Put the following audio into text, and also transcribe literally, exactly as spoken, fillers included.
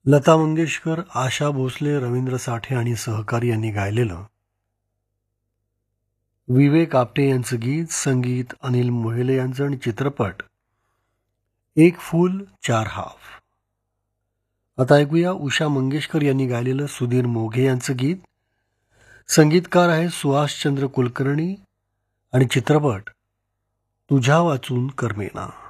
लता मंगेशकर, आशा भोसले, रवींद्र साठे आणि सहकारी यांनी गायलेलं विवेक आपटे यांचं गीत, संगीत अनिल मोहिले यांचं आणि चित्रपट एक फूल चार हाफ. आता ऐकूया उषा मंगेशकर यांनी गायलेलं सुधीर मोघे यांचं गीत. संगीतकार आहे सुहासचंद्र कुलकर्णी आणि चित्रपट तुझ्या वाचून करमेना.